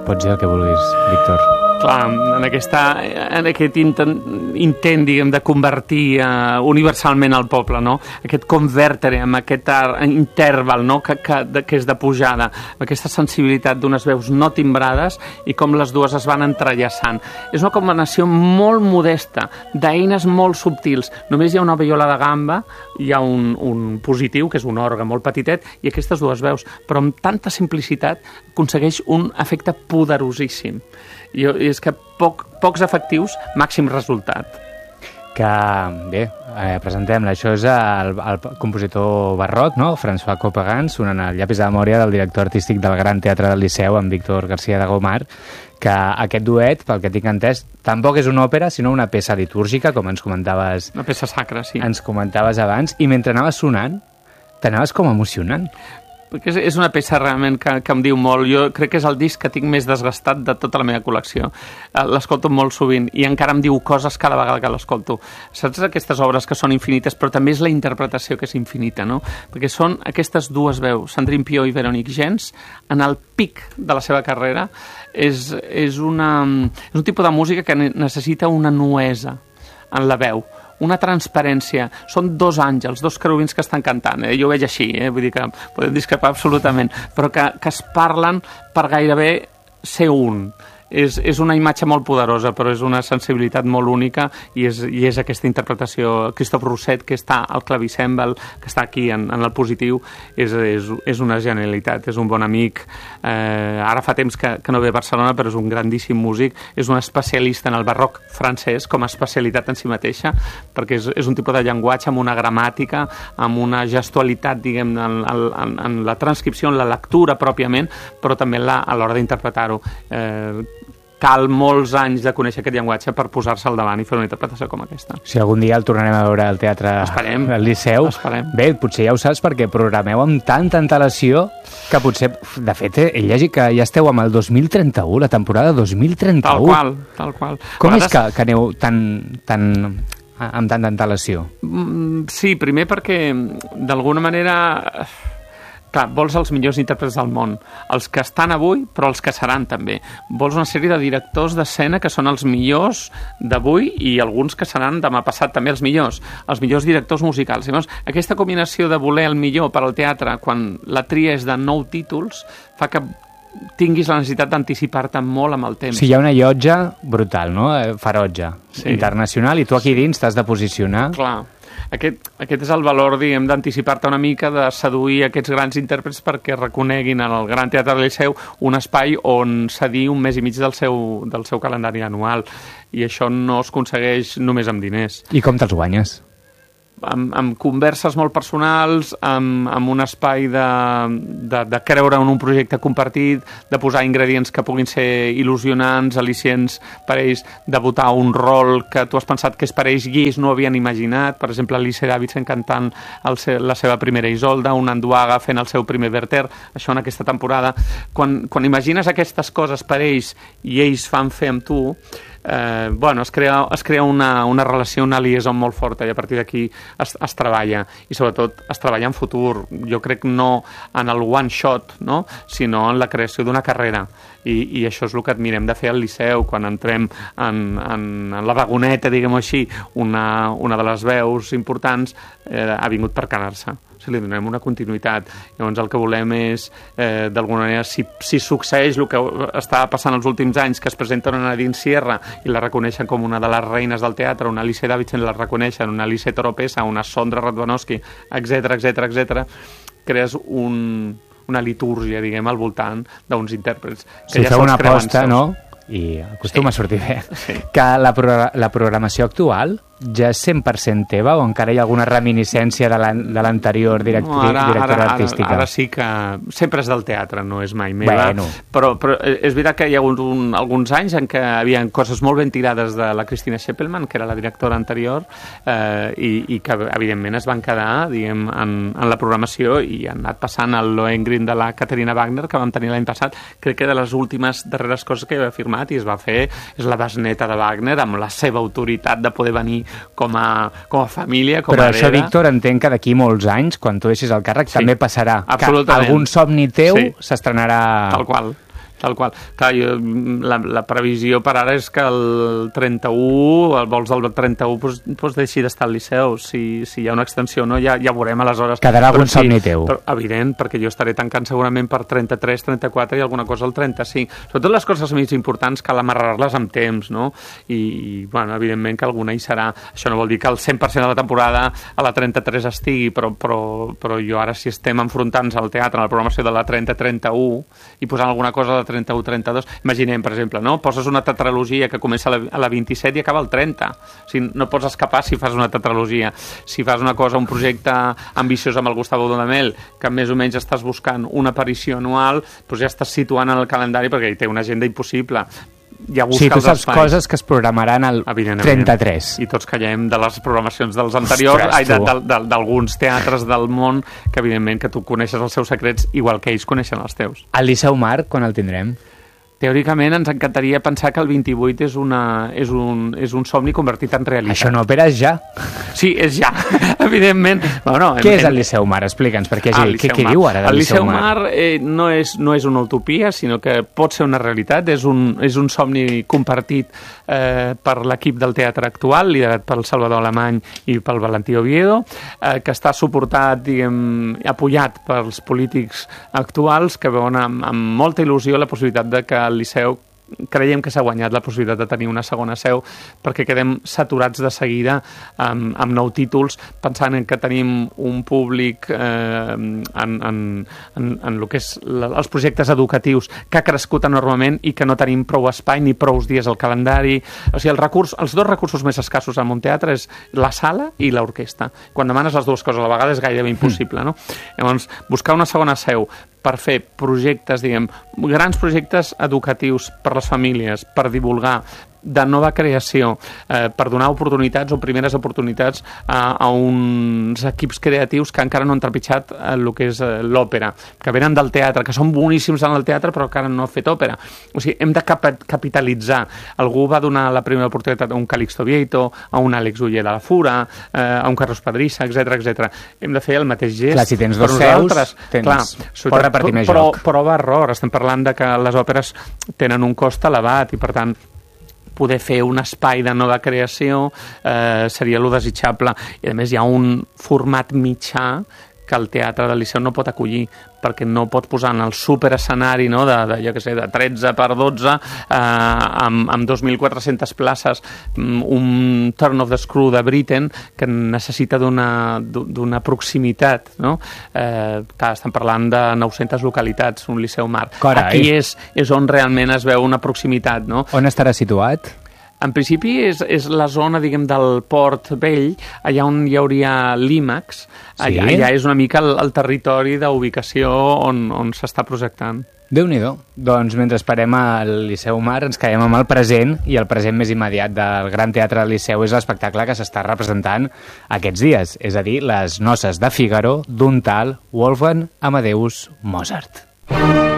Pots dir el que vulguis, Víctor. Clar, en aquest intent, diguem, de convertir universalment el poble, no? Aquest convertere amb aquest interval, no? que és de pujada, aquesta sensibilitat d'unes veus no timbrades i com les dues es van entrellaçant. És una combinació molt modesta, d'eines molt subtils. Només hi ha una viola de gamba, hi ha un positiu, que és un òrgan molt petitet, i aquestes dues veus, però amb tanta simplicitat aconsegueix un efecte poderosíssim. I és que pocs efectius, màxim resultat. Que, bé, presentem-la. Això és el compositor barroc, no? François Couperin, sonant el llapis de memòria del director artístic del Gran Teatre del Liceu, amb Víctor García de Gomar, que aquest duet, pel que tinc entès, tampoc és una òpera, sinó una peça litúrgica, com ens comentaves... Una peça sacra, sí. Ens comentaves abans, i mentre anaves sonant, t'anaves com emocionant. Perquè és una peça realment que em diu molt. Jo crec que és el disc que tinc més desgastat de tota la meva col·lecció. L'escolto molt sovint i encara em diu coses cada vegada que l'escolto. Saps aquestes obres que són infinites, però també és la interpretació que és infinita, no? Perquè són aquestes dues veus, Sandrine Piau i Véronique Gens, en el pic de la seva carrera. És un tipus de música que necessita una nuesa en la veu, una transparència. Són dos àngels, dos querubins que estan cantant. Jo ho veig així, vull dir que podem discrepar absolutament, però que es parlen per gairebé ser un. És una imatge molt poderosa, però és una sensibilitat molt única i és aquesta interpretació. Christophe Rousset, que està al clavicèmbal, que està aquí en el positiu, és una genialitat, és un bon amic. Ara fa temps que no ve a Barcelona, però és un grandíssim músic, és un especialista en el barroc francès com a especialitat en si mateixa, perquè és un tipus de llenguatge amb una gramàtica, amb una gestualitat, diguem, en la transcripció, en la lectura pròpiament, però també a l'hora d'interpretar-ho. Cal molts anys de conèixer aquest llenguatge per posar-se al davant i fer una interpretació com aquesta. Si algun dia el tornarem a veure al teatre del Liceu, bé, potser ja ho saps perquè programeu amb tanta antelació que potser, de fet, he llegit que ja esteu amb el 2031, la temporada 2031. Tal qual. Com és que aneu amb tanta antelació? Sí, primer perquè, d'alguna manera... Clar, vols els millors intèrprets del món, els que estan avui, però els que seran també. Vols una sèrie de directors d'escena que són els millors d'avui i alguns que seran demà passat també els millors directors musicals. Llavors, aquesta combinació de voler el millor per al teatre quan la tria és de 9 títols fa que tinguis la necessitat d'anticipar-te molt amb el temps. Sí, hi ha una llotja brutal, no? Ferotge, internacional, i tu aquí dins t'has de posicionar. Clar. Aquest és el valor, diguem, d'anticipar-te una mica, de seduir aquests grans intèrprets perquè reconeguin en el Gran Teatre del Liceu un espai on cedir un mes i mig del seu calendari anual. I això no es aconsegueix només amb diners. I com te'ls guanyes? Amb converses molt personals, amb un espai de creure en un projecte compartit, de posar ingredients que puguin ser il·lusionants, al·licients per ells, de votar un rol que tu has pensat que és per ells i ells no havien imaginat. Per exemple, Alice Davidson cantant la seva primera Isolda, un Anduaga fent el seu primer Werther, això en aquesta temporada. Quan imagines aquestes coses per ells i ells fan fer amb tu, es crea una relació, una liaison molt forta, i a partir d'aquí es treballa, i sobretot es treballa en futur. Jo crec no en el one shot, no? Sinó en la creació d'una carrera, i això és el que admirem de fer al Liceu quan entrem en la vagoneta, diguem-ho així. Una de les veus importants ha vingut per quedar-se. Si li donem una continuïtat. Llavors el que volem és, d'alguna manera, si succeeix el que està passant els últims anys, que es presenta una Nadine Sierra i la reconeixen com una de les reines del teatre, una Alice Davidson la reconeixen, una Alice Toropesa, una Sondra Radwanowski, etc., crees una litúrgia, diguem, al voltant d'uns intèrprets. Si feu una aposta, no? I acostuma a sortir bé. Sí. Que la programació actual ja és 100% teva o encara hi ha alguna reminiscència de l'anterior directora artística? Ara sí que sempre és del teatre, no és mai meva. Bueno. Però és veritat que hi ha hagut alguns anys en què hi havia coses molt ben tirades de la Christina Scheppelmann, que era la directora anterior, i que evidentment es van quedar, diguem, en la programació, i han anat passant el Lohengrin de la Caterina Wagner, que vam tenir l'any passat. Crec que de les últimes darreres coses que hi havia firmat i es va fer és la besneta de Wagner, amb la seva autoritat de poder venir com a família, com a hereda. Però això, Víctor, entenc que d'aquí molts anys, quan tu deixis el càrrec, també passarà. Absolutament. Que algun somni teu s'estrenarà... Tal qual. Tal qual. Clar, la previsió per ara és que el 31, el vols del 31, doncs deixi d'estar al Liceu. Si hi ha una extensió o no, ja veurem aleshores. Quedarà algun somni teu. Però, evident, perquè jo estaré tancant segurament per 33, 34 i alguna cosa al 35. Sobretot les coses més importants cal amarrar-les amb temps, no? I bueno, evidentment que alguna hi serà. Això no vol dir que el 100% de la temporada a la 33 estigui, però jo ara si estem enfrontant-nos al teatre, a la programació de la 30-31 i posant alguna cosa de 31-32, imaginem, per exemple, no? Poses una tetralogia que comença a la 27 i acaba al 30. O sigui, no pots escapar si fas una tetralogia. Si fas una cosa, un projecte ambiciós amb el Gustavo Dudamel, que més o menys estàs buscant una aparició anual, doncs ja estàs situant en el calendari perquè hi té una agenda impossible. Ja sí, tu saps coses que es programaran al 33. I tots callem de les programacions dels anteriors, d'alguns teatres del món, que evidentment que tu coneixes els seus secrets igual que ells coneixen els teus. Al Liceu Mar, quan el tindrem? Teòricament ens encantaria pensar que el 28 és un somni convertit en realitat. Això no operes ja? Sí, és ja, evidentment. Bueno, què és el Liceu Mar? Explica'ns, perquè què diu ara del Liceu Mar? El Liceu Mar no és una utopia, sinó que pot ser una realitat, és un somni compartit per l'equip del teatre actual, liderat pel Salvador Alemany i pel Valentí Oviedo, que està suportat, apoyat pels polítics actuals, que veuen amb molta il·lusió la possibilitat de que el Liceu creiem que s'ha guanyat la possibilitat de tenir una segona seu perquè quedem saturats de seguida amb nou títols, pensant en que tenim un públic en el que és els projectes educatius que ha crescut enormement i que no tenim prou espai ni prou dies al calendari. O sigui, els dos recursos més escassos en un teatre és la sala i l'orquestra. Quan demanes les dues coses a la vegada és gairebé impossible, no? Llavors, buscar una segona seu per fer projectes, grans projectes educatius per les famílies, per divulgar, de nova creació, per donar oportunitats o primeres oportunitats a uns equips creatius que encara no han trepitjat el que és l'òpera, que venen del teatre, que són boníssims en el teatre però encara no han fet òpera. O sigui, hem de capitalitzar. Algú va donar la primera oportunitat a un Calixto Vieito, a un Àlex Uller a la Fura, a un Carlos Padrissa, etc. Hem de fer el mateix gest. Clar, si tens dos seus, pots repartir més joc. Prova error. Estem parlant de que les òperes tenen un cost elevat i, per tant, poder fer un espai de nova creació seria lo desitjable. I a més hi ha un format mitjà que el teatre del Liceu no pot acollir, perquè no pot posar en el superescenari, no, de 13 per 12 amb 2.400 places un Turn of the Screw de Britten que necessita d'una proximitat, no? Estem parlant de 900 localitats, un Liceu Mar. Carai. Aquí és on realment es veu una proximitat, no? On estarà situat? En principi és la zona, del Port Vell, allà on hi hauria l'IMAX. Sí? Allà és una mica el territori d'ubicació on s'està projectant. Déu-n'hi-do. Doncs mentre esperem al Liceu Mar ens quedem amb el present, i el present més immediat del Gran Teatre del Liceu és l'espectacle que s'està representant aquests dies, és a dir, les noces de Fígaro d'un tal Wolfgang Amadeus Mozart.